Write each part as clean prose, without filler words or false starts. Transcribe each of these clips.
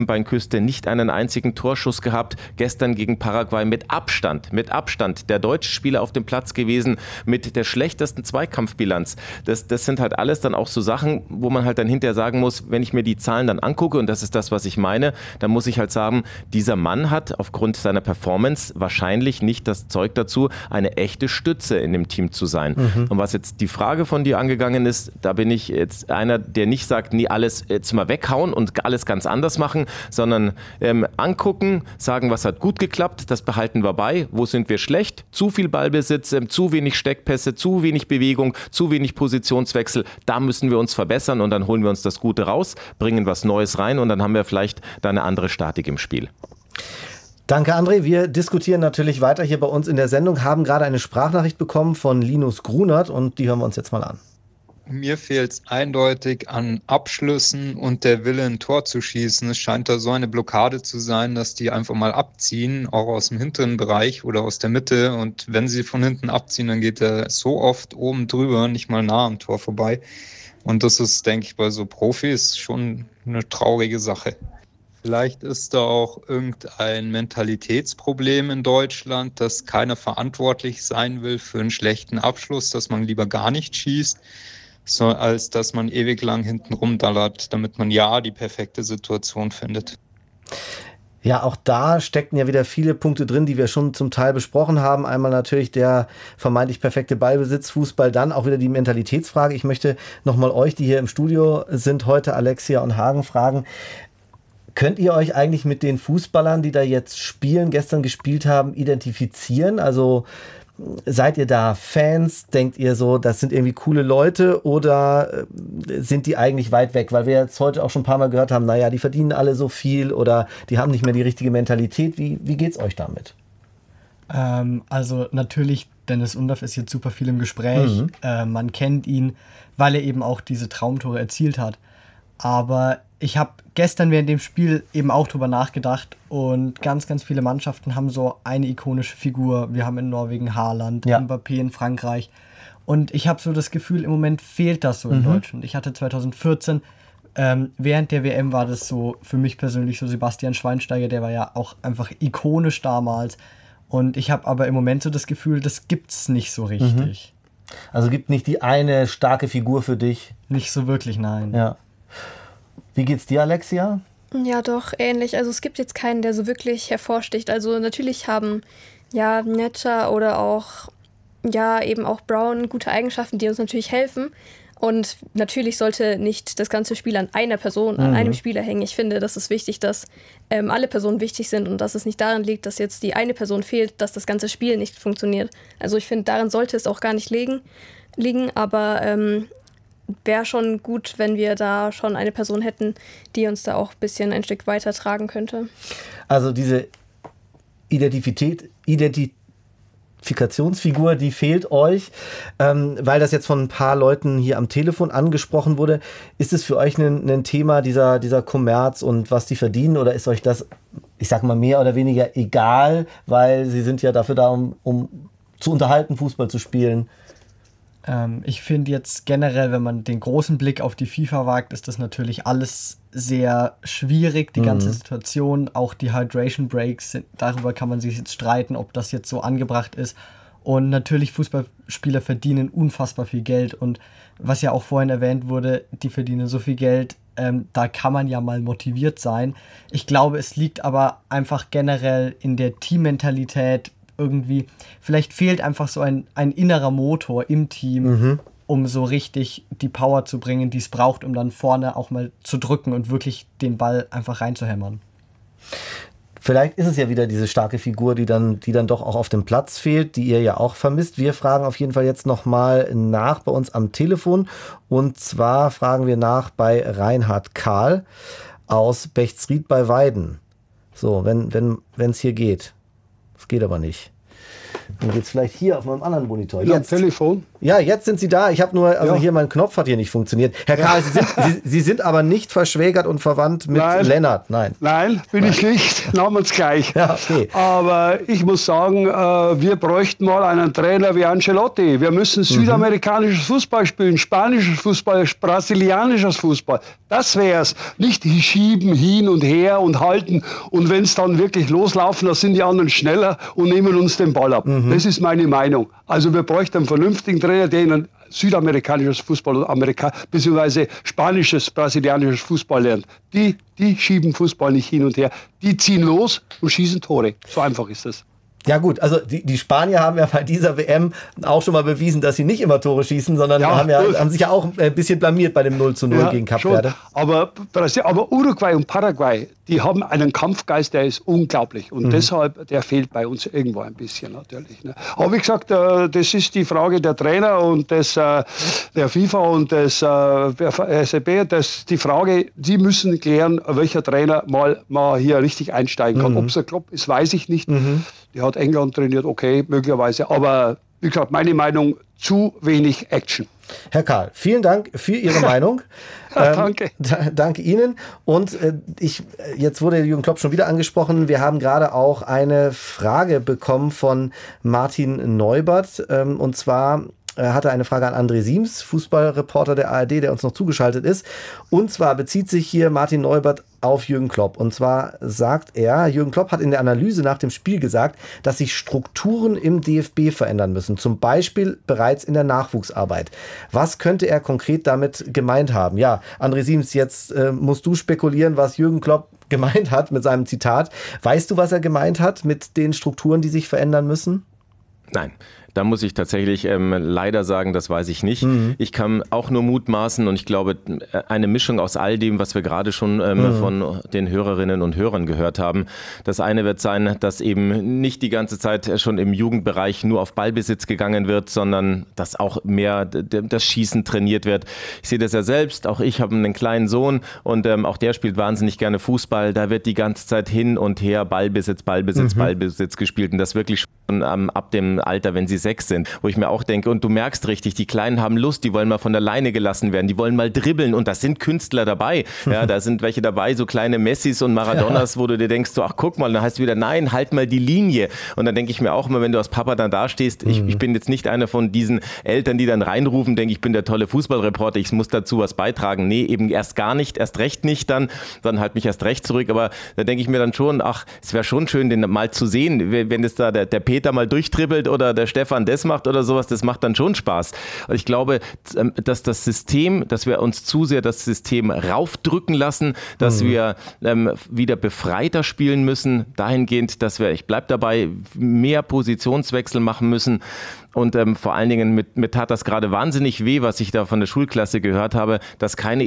Elfenbeinküste nicht einen einzigen Torschuss gehabt. Gestern gegen Paraguay mit Abstand der deutsche Spieler auf dem Platz gewesen mit der schlechtesten Zweikampfbilanz. Das sind halt alles dann auch so Sachen, wo man halt dann hinterher sagen muss, wenn ich mir die Zahlen dann angucke, und das ist das, was ich meine, dann muss ich halt sagen, dieser Mann hat aufgrund seiner Performance wahrscheinlich nicht das Zeug dazu, eine echte Stütze in dem Team zu sein. Und was jetzt die Frage von dir angegangen ist, da bin ich jetzt einer, der nicht sagt, nie alles jetzt mal weghauen und alles ganz anders machen, sondern angucken, sagen, was hat gut geklappt, das behalten wir bei, wo sind wir schlecht, zu viel Ballbesitz, zu wenig Steckpässe, zu wenig Bewegung, zu wenig Positionswechsel, da müssen wir uns verbessern und dann holen wir uns das Gute raus, bringen was Neues rein und dann haben wir vielleicht da eine andere Statik im Spiel. Danke, André. Wir diskutieren natürlich weiter hier bei uns in der Sendung, haben gerade eine Sprachnachricht bekommen von Linus Grunert und die hören wir uns jetzt mal an. Mir fehlt es eindeutig an Abschlüssen und der Wille, ein Tor zu schießen. Es scheint da so eine Blockade zu sein, dass die einfach mal abziehen, auch aus dem hinteren Bereich oder aus der Mitte. Und wenn sie von hinten abziehen, dann geht er so oft oben drüber, nicht mal nah am Tor vorbei. Und das ist, denke ich, bei so Profis schon eine traurige Sache. Vielleicht ist da auch irgendein Mentalitätsproblem in Deutschland, dass keiner verantwortlich sein will für einen schlechten Abschluss, dass man lieber gar nicht schießt, so als dass man ewig lang hinten rumdallert, damit man ja die perfekte Situation findet. Ja, auch da steckten ja wieder viele Punkte drin, die wir schon zum Teil besprochen haben. Einmal natürlich der vermeintlich perfekte Ballbesitz, Fußball, dann auch wieder die Mentalitätsfrage. Ich möchte nochmal euch, die hier im Studio sind, heute Alexia und Hagen, fragen, könnt ihr euch eigentlich mit den Fußballern, die da jetzt spielen, gestern gespielt haben, identifizieren? Also seid ihr da Fans? Denkt ihr so, das sind irgendwie coole Leute oder sind die eigentlich weit weg? Weil wir jetzt heute auch schon ein paar Mal gehört haben, naja, die verdienen alle so viel oder die haben nicht mehr die richtige Mentalität. Wie geht's euch damit? Also natürlich, Dennis Undaff ist jetzt super viel im Gespräch. Man kennt ihn, weil er eben auch diese Traumtore erzielt hat. Aber ich habe gestern während dem Spiel eben auch drüber nachgedacht und ganz, ganz viele Mannschaften haben so eine ikonische Figur. Wir haben in Norwegen Haaland, Mbappé in Frankreich und ich habe so das Gefühl, im Moment fehlt das so in Deutschland. Ich hatte 2014, während der WM war das so für mich persönlich so Sebastian Schweinsteiger, der war ja auch einfach ikonisch damals und ich habe aber im Moment so das Gefühl, das gibt's nicht so richtig. Also gibt nicht die eine starke Figur für dich? Nicht so wirklich, nein. Ja. Wie geht's dir, Alexia? Ja, doch, ähnlich. Also es gibt jetzt keinen, der so wirklich hervorsticht. Also natürlich haben ja Netscher oder auch, ja, eben auch Brown gute Eigenschaften, die uns natürlich helfen. Und natürlich sollte nicht das ganze Spiel an einer Person, an einem Spieler hängen. Ich finde, das ist wichtig, dass alle Personen wichtig sind und dass es nicht daran liegt, dass jetzt die eine Person fehlt, dass das ganze Spiel nicht funktioniert. Also ich finde, daran sollte es auch gar nicht liegen. Aber wäre schon gut, wenn wir da schon eine Person hätten, die uns da auch ein bisschen ein Stück weiter tragen könnte. Also diese Identifikationsfigur, die fehlt euch, weil das jetzt von ein paar Leuten hier am Telefon angesprochen wurde. Ist es für euch ein Thema, dieser Kommerz und was die verdienen, oder ist euch das, ich sag mal, mehr oder weniger egal, weil sie sind ja dafür da, um zu unterhalten, Fußball zu spielen? Ich finde jetzt generell, wenn man den großen Blick auf die FIFA wagt, ist das natürlich alles sehr schwierig, die ganze Situation. Auch die Hydration Breaks, darüber kann man sich jetzt streiten, ob das jetzt so angebracht ist. Und natürlich, Fußballspieler verdienen unfassbar viel Geld. Und was ja auch vorhin erwähnt wurde, die verdienen so viel Geld, da kann man ja mal motiviert sein. Ich glaube, es liegt aber einfach generell in der Teammentalität, irgendwie, vielleicht fehlt einfach so ein innerer Motor im Team, um so richtig die Power zu bringen, die es braucht, um dann vorne auch mal zu drücken und wirklich den Ball einfach reinzuhämmern. Vielleicht ist es ja wieder diese starke Figur, die dann doch auch auf dem Platz fehlt, die ihr ja auch vermisst. Wir fragen auf jeden Fall jetzt nochmal nach bei uns am Telefon. Und zwar fragen wir nach bei Reinhard Kahl aus Bechtsried bei Weiden. So, wenn es hier geht. Es geht aber nicht. Dann geht's vielleicht hier auf meinem anderen Monitor. Jetzt. Telefon? Ja, jetzt sind Sie da. Ich habe nur, hier mein Knopf hat hier nicht funktioniert. Herr Karl, Sie sind aber nicht verschwägert und verwandt mit Lennart. Nein, bin ich nicht. Namensgleich. Ja, okay. Aber ich muss sagen, wir bräuchten mal einen Trainer wie Ancelotti. Wir müssen südamerikanisches Fußball spielen, spanisches Fußball, brasilianisches Fußball. Das wär's. Nicht schieben hin und her und halten. Und wenn es dann wirklich loslaufen, dann sind die anderen schneller und nehmen uns den Ball ab. Das ist meine Meinung. Also wir bräuchten einen vernünftigen Trainer, der ihnen südamerikanisches Fußball oder beziehungsweise spanisches, brasilianisches Fußball lernt. Die schieben Fußball nicht hin und her. Die ziehen los und schießen Tore. So einfach ist das. Ja gut, also die Spanier haben ja bei dieser WM auch schon mal bewiesen, dass sie nicht immer Tore schießen, sondern haben sich ja auch ein bisschen blamiert bei dem 0:0 gegen Kap Verde. Aber Uruguay und Paraguay, die haben einen Kampfgeist, der ist unglaublich. Und deshalb, der fehlt bei uns irgendwo ein bisschen natürlich. Ne? Aber wie gesagt, das ist die Frage der Trainer und der FIFA und des SEB. Die Frage, die müssen klären, welcher Trainer mal hier richtig einsteigen kann. Ob es der Klopp ist, weiß ich nicht. Der hat England trainiert, okay, möglicherweise. Aber wie gesagt, meine Meinung, zu wenig Action. Herr Karl, vielen Dank für Ihre Meinung. Danke. Danke Ihnen. Und jetzt wurde Jürgen Klopp schon wieder angesprochen. Wir haben gerade auch eine Frage bekommen von Martin Neubert. Und zwar hatte eine Frage an André Siems, Fußballreporter der ARD, der uns noch zugeschaltet ist. Und zwar bezieht sich hier Martin Neubert auf Jürgen Klopp. Und zwar sagt er, Jürgen Klopp hat in der Analyse nach dem Spiel gesagt, dass sich Strukturen im DFB verändern müssen. Zum Beispiel bereits in der Nachwuchsarbeit. Was könnte er konkret damit gemeint haben? Ja, André Siems, jetzt musst du spekulieren, was Jürgen Klopp gemeint hat mit seinem Zitat. Weißt du, was er gemeint hat mit den Strukturen, die sich verändern müssen? Nein. Da muss ich tatsächlich leider sagen, das weiß ich nicht. Ich kann auch nur mutmaßen und ich glaube, eine Mischung aus all dem, was wir gerade schon von den Hörerinnen und Hörern gehört haben. Das eine wird sein, dass eben nicht die ganze Zeit schon im Jugendbereich nur auf Ballbesitz gegangen wird, sondern dass auch mehr das Schießen trainiert wird. Ich sehe das ja selbst, auch ich habe einen kleinen Sohn und auch der spielt wahnsinnig gerne Fußball. Da wird die ganze Zeit hin und her Ballbesitz gespielt und das wirklich schon ab dem Alter, wenn sie 6 sind, wo ich mir auch denke, und du merkst richtig, die Kleinen haben Lust, die wollen mal von der Leine gelassen werden, die wollen mal dribbeln und da sind Künstler dabei. Ja, da sind welche dabei, so kleine Messis und Maradonas, wo du dir denkst, so, ach guck mal, dann heißt es wieder, nein, halt mal die Linie. Und dann denke ich mir auch immer, wenn du als Papa dann dastehst, ich bin jetzt nicht einer von diesen Eltern, die dann reinrufen, denke ich bin der tolle Fußballreporter, ich muss dazu was beitragen. Nee, eben erst gar nicht, erst recht nicht dann halt mich erst recht zurück, aber da denke ich mir dann schon, ach, es wäre schon schön, den mal zu sehen, wenn es da der Peter mal durchdribbelt oder der Stefan das macht oder sowas, das macht dann schon Spaß. Und ich glaube, dass dass wir uns zu sehr das System raufdrücken lassen, dass wir wieder befreiter spielen müssen, dahingehend, dass wir, ich bleib dabei, mehr Positionswechsel machen müssen. Und vor allen Dingen mir tat das gerade wahnsinnig weh, was ich da von der Schulklasse gehört habe, dass keine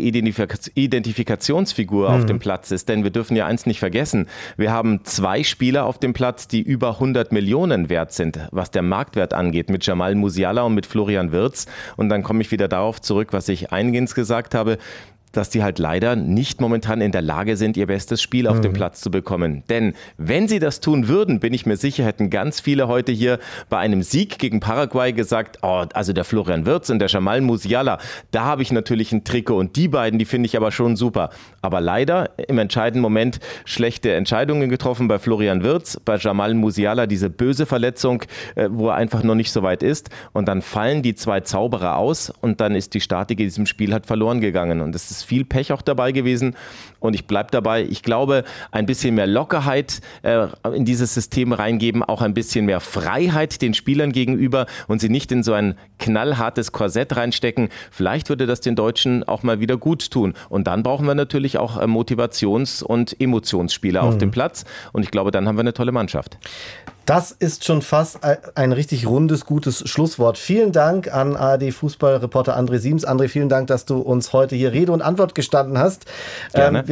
Identifikationsfigur auf dem Platz ist. Denn wir dürfen ja eins nicht vergessen, wir haben 2 Spieler auf dem Platz, die über 100 Millionen wert sind, was der Marktwert angeht, mit Jamal Musiala und mit Florian Wirtz. Und dann komme ich wieder darauf zurück, was ich eingehend gesagt habe, dass die halt leider nicht momentan in der Lage sind, ihr bestes Spiel auf dem Platz zu bekommen. Denn wenn sie das tun würden, bin ich mir sicher, hätten ganz viele heute hier bei einem Sieg gegen Paraguay gesagt, oh, also der Florian Wirtz und der Jamal Musiala, da habe ich natürlich ein Trikot und die beiden, die finde ich aber schon super. Aber leider im entscheidenden Moment schlechte Entscheidungen getroffen bei Florian Wirtz, bei Jamal Musiala diese böse Verletzung, wo er einfach noch nicht so weit ist und dann fallen die 2 Zauberer aus und dann ist die Statik in diesem Spiel halt verloren gegangen und es ist viel Pech auch dabei gewesen und ich bleibe dabei. Ich glaube, ein bisschen mehr Lockerheit in dieses System reingeben, auch ein bisschen mehr Freiheit den Spielern gegenüber und sie nicht in so ein knallhartes Korsett reinstecken. Vielleicht würde das den Deutschen auch mal wieder gut tun. Und dann brauchen wir natürlich auch Motivations- und Emotionsspieler auf dem Platz und ich glaube, dann haben wir eine tolle Mannschaft. Das ist schon fast ein richtig rundes, gutes Schlusswort. Vielen Dank an ARD-Fußballreporter André Siems. André, vielen Dank, dass du uns heute hier Rede und Antwort gestanden hast. Wir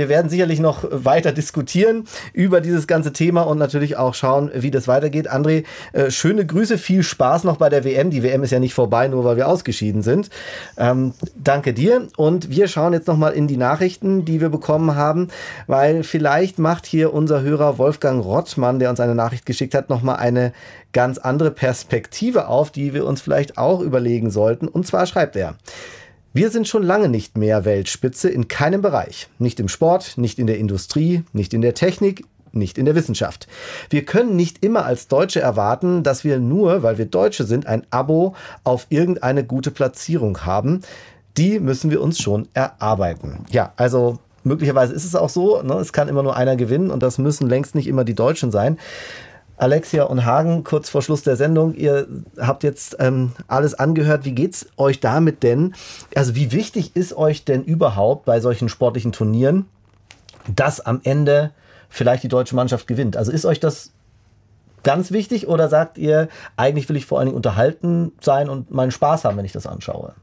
Wir werden sicherlich noch weiter diskutieren über dieses ganze Thema und natürlich auch schauen, wie das weitergeht. André, schöne Grüße, viel Spaß noch bei der WM. Die WM ist ja nicht vorbei, nur weil wir ausgeschieden sind. Danke dir. Und wir schauen jetzt nochmal in die Nachrichten, die wir bekommen haben, weil vielleicht macht hier unser Hörer Wolfgang Rottmann, der uns eine Nachricht geschickt hat, nochmal eine ganz andere Perspektive auf, die wir uns vielleicht auch überlegen sollten. Und zwar schreibt er: Wir sind schon lange nicht mehr Weltspitze in keinem Bereich. Nicht im Sport, nicht in der Industrie, nicht in der Technik, nicht in der Wissenschaft. Wir können nicht immer als Deutsche erwarten, dass wir nur, weil wir Deutsche sind, ein Abo auf irgendeine gute Platzierung haben. Die müssen wir uns schon erarbeiten. Ja, also möglicherweise ist es auch so, ne? Es kann immer nur einer gewinnen und das müssen längst nicht immer die Deutschen sein. Alexia und Hagen, kurz vor Schluss der Sendung, ihr habt jetzt alles angehört. Wie geht's euch damit denn? Also wie wichtig ist euch denn überhaupt bei solchen sportlichen Turnieren, dass am Ende vielleicht die deutsche Mannschaft gewinnt? Also ist euch das ganz wichtig oder sagt ihr, eigentlich will ich vor allen Dingen unterhalten sein und meinen Spaß haben, wenn ich das anschaue?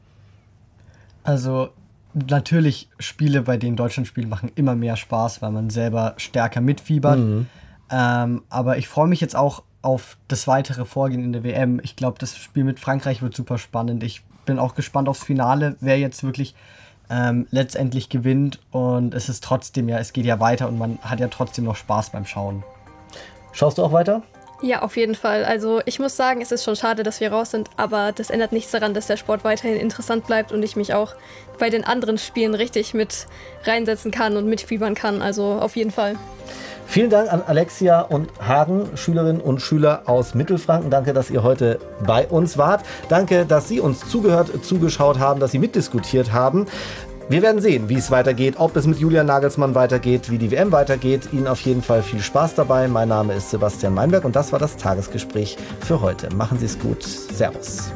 Also natürlich Spiele, bei denen Deutschland spielt, machen immer mehr Spaß, weil man selber stärker mitfiebert. Aber ich freue mich jetzt auch auf das weitere Vorgehen in der WM. Ich glaube, das Spiel mit Frankreich wird super spannend. Ich bin auch gespannt aufs Finale, wer jetzt wirklich letztendlich gewinnt. Und es ist trotzdem es geht ja weiter und man hat ja trotzdem noch Spaß beim Schauen. Schaust du auch weiter? Ja, auf jeden Fall. Also ich muss sagen, es ist schon schade, dass wir raus sind, aber das ändert nichts daran, dass der Sport weiterhin interessant bleibt und ich mich auch bei den anderen Spielen richtig mit reinsetzen kann und mitfiebern kann. Also auf jeden Fall. Vielen Dank an Alexia und Hagen, Schülerinnen und Schüler aus Mittelfranken. Danke, dass ihr heute bei uns wart. Danke, dass Sie uns zugeschaut haben, dass Sie mitdiskutiert haben. Wir werden sehen, wie es weitergeht, ob es mit Julian Nagelsmann weitergeht, wie die WM weitergeht. Ihnen auf jeden Fall viel Spaß dabei. Mein Name ist Sebastian Meinberg und das war das Tagesgespräch für heute. Machen Sie es gut. Servus.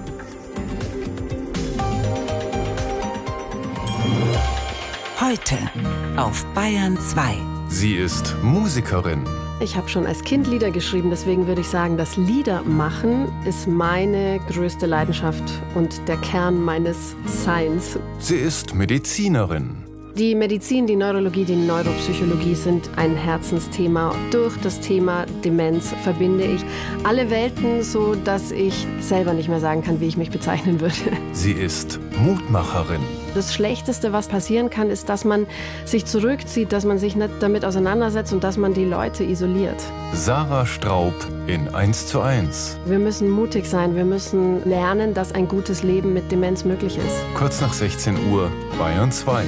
Heute auf Bayern 2. Sie ist Musikerin. Ich habe schon als Kind Lieder geschrieben, deswegen würde ich sagen, das Liedermachen ist meine größte Leidenschaft und der Kern meines Seins. Sie ist Medizinerin. Die Medizin, die Neurologie, die Neuropsychologie sind ein Herzensthema. Durch das Thema Demenz verbinde ich alle Welten, so dass ich selber nicht mehr sagen kann, wie ich mich bezeichnen würde. Sie ist Mutmacherin. Das Schlechteste, was passieren kann, ist, dass man sich zurückzieht, dass man sich nicht damit auseinandersetzt und dass man die Leute isoliert. Sarah Straub in 1:1. Wir müssen mutig sein, wir müssen lernen, dass ein gutes Leben mit Demenz möglich ist. Kurz nach 16 Uhr, Bayern 2.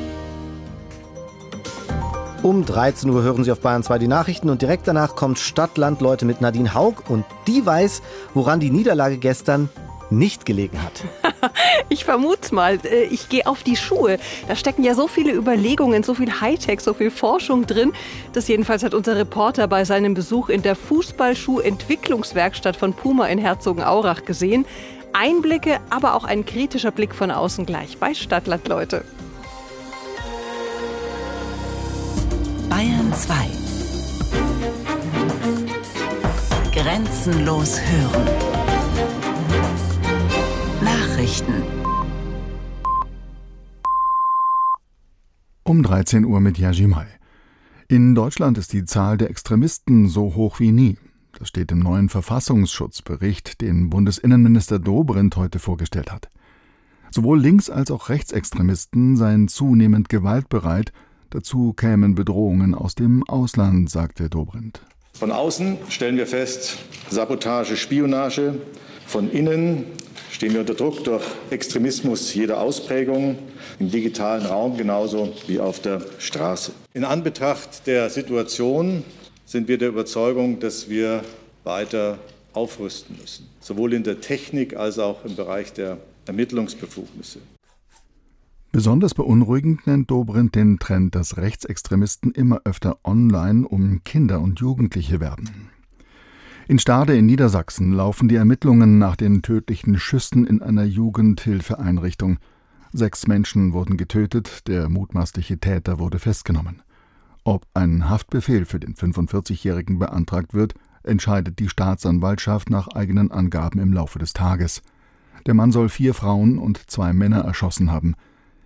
Um 13 Uhr hören Sie auf Bayern 2 die Nachrichten und direkt danach kommt Stadt-Land Leute mit Nadine Haug und die weiß, woran die Niederlage gestern nicht gelegen hat. Ich vermute mal, ich gehe auf die Schuhe. Da stecken ja so viele Überlegungen, so viel Hightech, so viel Forschung drin. Das jedenfalls hat unser Reporter bei seinem Besuch in der Fußballschuh-Entwicklungswerkstatt von Puma in Herzogenaurach gesehen. Einblicke, aber auch ein kritischer Blick von außen gleich bei Stadt-Land Leute. Bayern 2. Grenzenlos hören. Nachrichten. Um 13 Uhr mit Yajimai. In Deutschland ist die Zahl der Extremisten so hoch wie nie. Das steht im neuen Verfassungsschutzbericht, den Bundesinnenminister Dobrindt heute vorgestellt hat. Sowohl Links- als auch Rechtsextremisten seien zunehmend gewaltbereit. Dazu kämen Bedrohungen aus dem Ausland, sagte Dobrindt. Von außen stellen wir fest, Sabotage, Spionage. Von innen stehen wir unter Druck durch Extremismus jeder Ausprägung, im digitalen Raum genauso wie auf der Straße. In Anbetracht der Situation sind wir der Überzeugung, dass wir weiter aufrüsten müssen, sowohl in der Technik als auch im Bereich der Ermittlungsbefugnisse. Besonders beunruhigend nennt Dobrindt den Trend, dass Rechtsextremisten immer öfter online um Kinder und Jugendliche werben. In Stade in Niedersachsen laufen die Ermittlungen nach den tödlichen Schüssen in einer Jugendhilfeeinrichtung. 6 Menschen wurden getötet, der mutmaßliche Täter wurde festgenommen. Ob ein Haftbefehl für den 45-Jährigen beantragt wird, entscheidet die Staatsanwaltschaft nach eigenen Angaben im Laufe des Tages. Der Mann soll 4 Frauen und 2 Männer erschossen haben.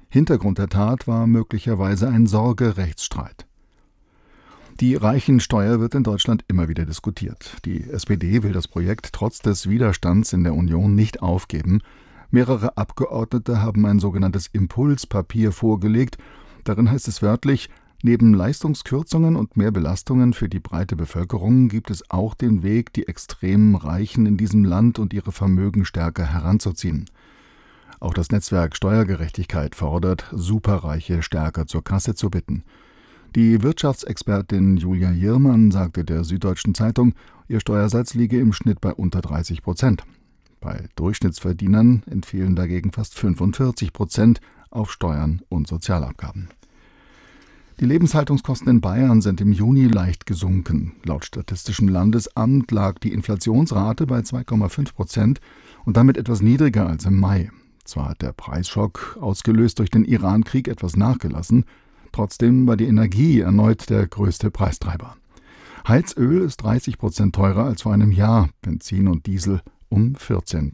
Hintergrund der Tat war möglicherweise ein Sorgerechtsstreit. Die Reichensteuer wird in Deutschland immer wieder diskutiert. Die SPD will das Projekt trotz des Widerstands in der Union nicht aufgeben. Mehrere Abgeordnete haben ein sogenanntes Impulspapier vorgelegt. Darin heißt es wörtlich: Neben Leistungskürzungen und mehr Belastungen für die breite Bevölkerung gibt es auch den Weg, die extrem Reichen in diesem Land und ihre Vermögen stärker heranzuziehen. Auch das Netzwerk Steuergerechtigkeit fordert, Superreiche stärker zur Kasse zu bitten. Die Wirtschaftsexpertin Julia Jirmann sagte der Süddeutschen Zeitung, ihr Steuersatz liege im Schnitt bei unter 30%. Bei Durchschnittsverdienern entfehlen dagegen fast 45% auf Steuern und Sozialabgaben. Die Lebenshaltungskosten in Bayern sind im Juni leicht gesunken. Laut Statistischem Landesamt lag die Inflationsrate bei 2,5% und damit etwas niedriger als im Mai. Zwar hat der Preisschock, ausgelöst durch den Iran-Krieg, etwas nachgelassen, trotzdem war die Energie erneut der größte Preistreiber. Heizöl ist 30% teurer als vor einem Jahr, Benzin und Diesel um 14%.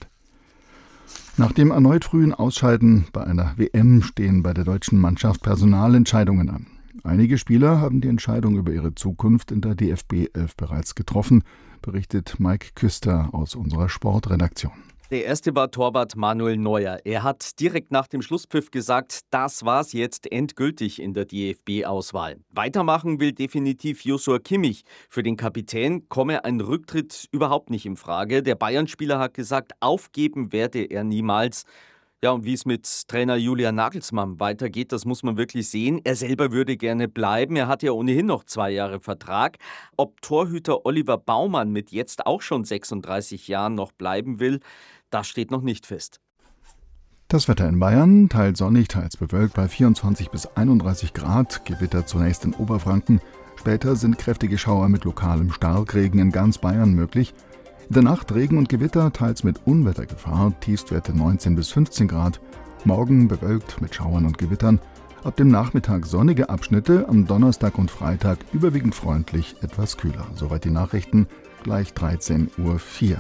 Nach dem erneut frühen Ausscheiden bei einer WM stehen bei der deutschen Mannschaft Personalentscheidungen an. Einige Spieler haben die Entscheidung über ihre Zukunft in der DFB 11 bereits getroffen, berichtet Mike Küster aus unserer Sportredaktion. Der erste war Torwart Manuel Neuer. Er hat direkt nach dem Schlusspfiff gesagt, das war's jetzt endgültig in der DFB-Auswahl. Weitermachen will definitiv Joshua Kimmich. Für den Kapitän komme ein Rücktritt überhaupt nicht in Frage. Der Bayern-Spieler hat gesagt, aufgeben werde er niemals. Ja, und wie es mit Trainer Julian Nagelsmann weitergeht, das muss man wirklich sehen. Er selber würde gerne bleiben. Er hat ja ohnehin noch 2 Jahre Vertrag. Ob Torhüter Oliver Baumann mit jetzt auch schon 36 Jahren noch bleiben will, das steht noch nicht fest. Das Wetter in Bayern, teils sonnig, teils bewölkt bei 24 bis 31 Grad. Gewitter zunächst in Oberfranken. Später sind kräftige Schauer mit lokalem Starkregen in ganz Bayern möglich. In der Nacht Regen und Gewitter, teils mit Unwettergefahr, Tiefstwerte 19 bis 15 Grad. Morgen bewölkt mit Schauern und Gewittern. Ab dem Nachmittag sonnige Abschnitte, am Donnerstag und Freitag überwiegend freundlich, etwas kühler. Soweit die Nachrichten, gleich 13:04 Uhr.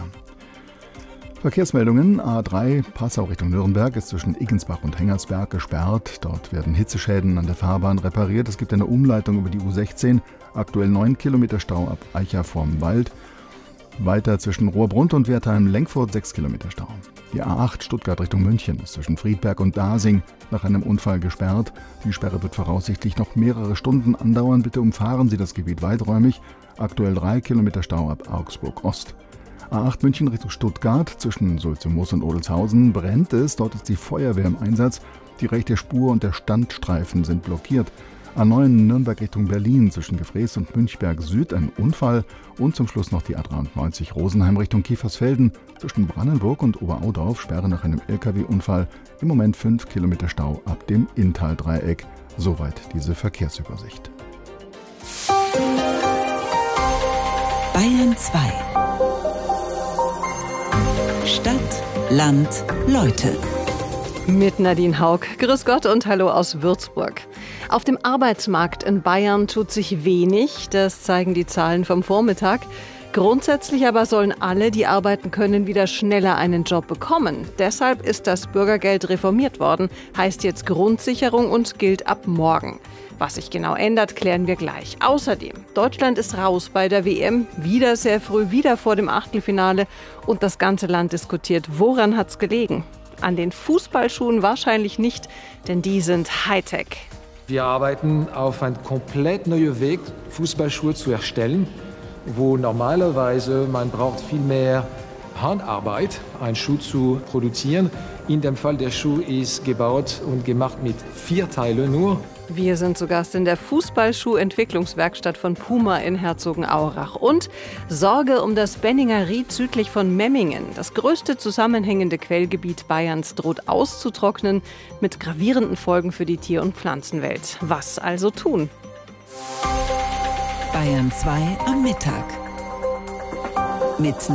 Verkehrsmeldungen: A3 Passau Richtung Nürnberg ist zwischen Iggensbach und Hengersberg gesperrt. Dort werden Hitzeschäden an der Fahrbahn repariert. Es gibt eine Umleitung über die U16. Aktuell 9 Kilometer Stau ab Eicher vorm Wald. Weiter zwischen Rohrbrunn und Wertheim-Lenkfurt 6 Kilometer Stau. Die A8 Stuttgart Richtung München ist zwischen Friedberg und Dasing nach einem Unfall gesperrt. Die Sperre wird voraussichtlich noch mehrere Stunden andauern. Bitte umfahren Sie das Gebiet weiträumig. Aktuell 3 Kilometer Stau ab Augsburg Ost. A8 München Richtung Stuttgart, zwischen Sulzmoos und Odelshausen brennt es. Dort ist die Feuerwehr im Einsatz. Die rechte Spur und der Standstreifen sind blockiert. A9 Nürnberg Richtung Berlin, zwischen Gefrees und Münchberg Süd ein Unfall. Und zum Schluss noch die A93 Rosenheim Richtung Kiefersfelden. Zwischen Brannenburg und Oberaudorf Sperre nach einem LKW-Unfall. Im Moment 5 Kilometer Stau ab dem Inntal-Dreieck. Soweit diese Verkehrsübersicht. Bayern 2. Stadt, Land, Leute. Mit Nadine Haug. Grüß Gott und hallo aus Würzburg. Auf dem Arbeitsmarkt in Bayern tut sich wenig, das zeigen die Zahlen vom Vormittag. Grundsätzlich aber sollen alle, die arbeiten können, wieder schneller einen Job bekommen. Deshalb ist das Bürgergeld reformiert worden, heißt jetzt Grundsicherung und gilt ab morgen. Was sich genau ändert, klären wir gleich. Außerdem, Deutschland ist raus bei der WM, wieder sehr früh, wieder vor dem Achtelfinale. Und das ganze Land diskutiert, woran hat's gelegen? An den Fußballschuhen wahrscheinlich nicht, denn die sind Hightech. Wir arbeiten auf einen komplett neuen Weg, Fußballschuhe zu erstellen, wo normalerweise man braucht viel mehr Handarbeit, einen Schuh zu produzieren. In dem Fall der Schuh ist gebaut und gemacht mit 4 Teilen nur. Wir sind zu Gast in der Fußballschuh-Entwicklungswerkstatt von Puma in Herzogenaurach. Und Sorge um das Benninger Ried südlich von Memmingen. Das größte zusammenhängende Quellgebiet Bayerns droht auszutrocknen mit gravierenden Folgen für die Tier- und Pflanzenwelt. Was also tun? Bayern 2 am Mittag. Mit